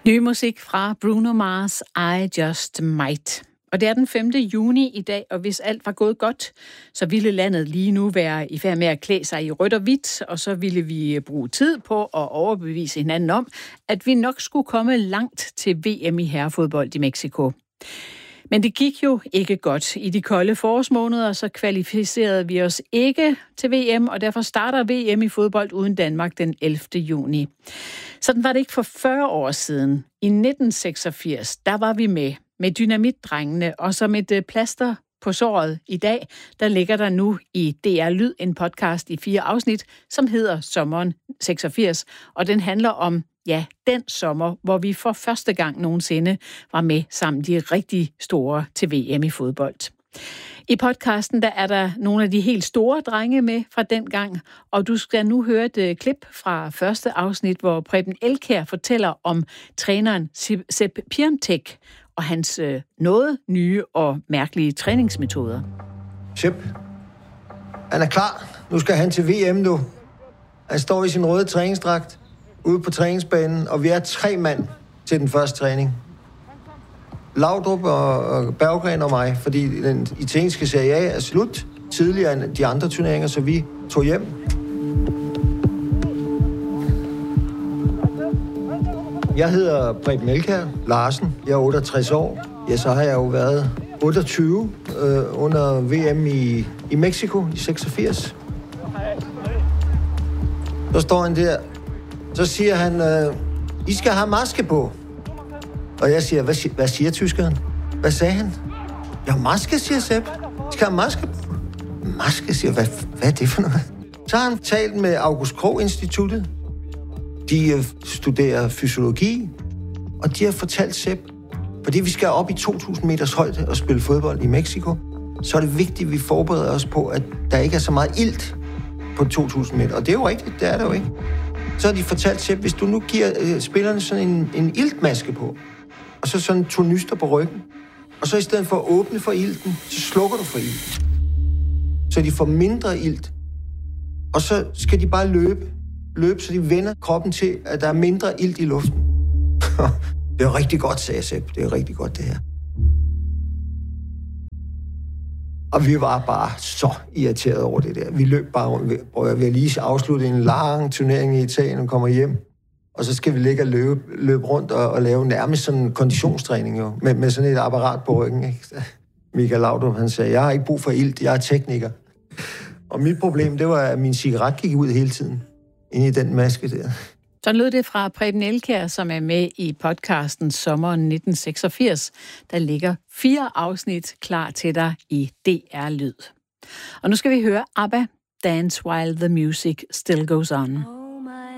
Ny musik fra Bruno Mars, I Just Might. Og det er den 5. juni i dag, og hvis alt var gået godt, så ville landet lige nu være i færd med at klæde sig i rødt og hvidt, og så ville vi bruge tid på at overbevise hinanden om, at vi nok skulle komme langt til VM i herrefodbold i Mexico. Men det gik jo ikke godt. I de kolde forårsmåneder så kvalificerede vi os ikke til VM, og derfor starter VM i fodbold uden Danmark den 11. juni. Sådan var det ikke for 40 år siden. I 1986, der var vi med Dynamitdrengene, og som et plaster på såret i dag, der ligger der nu i DR Lyd en podcast i 4 afsnit, som hedder Sommeren 86, og den handler om den sommer, hvor vi for første gang nogensinde var med sammen de rigtig store til VM i fodbold. I podcasten der er der nogle af de helt store drenge med fra den gang, og du skal nu høre et klip fra første afsnit, hvor Preben Elkjær fortæller om træneren Sepp Piontek og hans noget nye og mærkelige træningsmetoder. Sepp, han er klar. Nu skal han til VM nu. Han står i sin røde træningsdragt ude på træningsbanen, og vi er 3 mand til den første træning. Laudrup og Berggren og mig, fordi den italienske Serie A er slut tidligere end de andre turneringer, så vi tog hjem. Jeg hedder Preben Elkjær Larsen. Jeg er 68 år. Ja, så har jeg jo været 28 under VM i Mexico i 86. Så står han der. Så siger han, I skal have maske på. Og jeg siger, hvad siger tyskeren? Hvad sagde han? Ja, maske, siger Sepp. I skal have maske på. Maske, siger hvad er det for noget? Så har han talt med August Krogh-instituttet. De studerer fysiologi, og de har fortalt Sepp, fordi vi skal op i 2.000 meters højde og spille fodbold i Mexico, så er det vigtigt, at vi forbereder os på, at der ikke er så meget ilt på 2.000 meter. Og det er jo rigtigt, det er der jo ikke. Så har de fortalt Sepp, hvis du nu giver spillerne sådan en iltmaske på, og så sådan tornyster på ryggen, og så i stedet for at åbne for ilten, så slukker du for ilten. Så de får mindre ilt. Og så skal de bare løbe, så de vender kroppen til, at der er mindre ilt i luften. Det er rigtig godt, sagde Sepp. Det er rigtig godt, det her. Og vi var bare så irriteret over det der. Vi løb bare rundt, og jeg vil lige afslutte en lang turnering i Italien og kommer hjem. Og så skal vi ligge og løbe rundt og lave nærmest sådan en konditionstræning jo, med sådan et apparat på ryggen. Ikke? Michael Laudrup, han sagde, jeg har ikke brug for ilt, jeg er tekniker. Og mit problem, det var, at min cigaret gik ud hele tiden ind i den maske der. Så lød det fra Preben Elkjær, som er med i podcasten Sommeren 1986. Der ligger 4 afsnit klar til dig i DR Lyd. Og nu skal vi høre ABBA, Dance While the Music Still Goes On.